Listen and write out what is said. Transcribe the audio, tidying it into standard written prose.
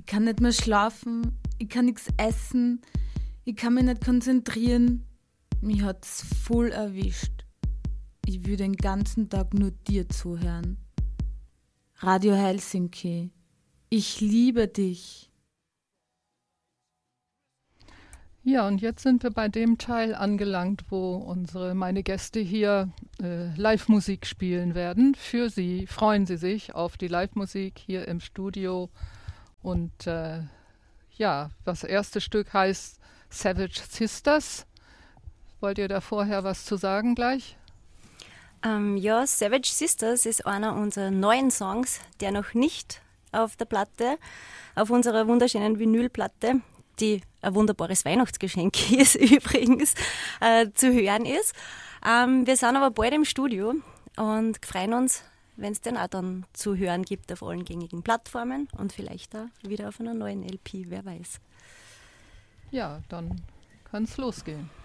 Ich kann nicht mehr schlafen, ich kann nichts essen, ich kann mich nicht konzentrieren. Mich hat's voll erwischt. Ich will den ganzen Tag nur dir zuhören. Radio Helsinki, ich liebe dich. Ja, und jetzt sind wir bei dem Teil angelangt, wo meine Gäste hier Live-Musik spielen werden. Für Sie freuen Sie sich auf die Live-Musik hier im Studio. Und das erste Stück heißt Savage Sisters. Wollt ihr da vorher was zu sagen gleich? Savage Sisters ist einer unserer neuen Songs, der noch nicht auf der Platte, auf unserer wunderschönen Vinylplatte, die ein wunderbares Weihnachtsgeschenk ist übrigens, zu hören ist. Wir sind aber bald im Studio und freuen uns, wenn es den auch dann zu hören gibt auf allen gängigen Plattformen und vielleicht auch wieder auf einer neuen LP, wer weiß. Ja, dann kann es losgehen.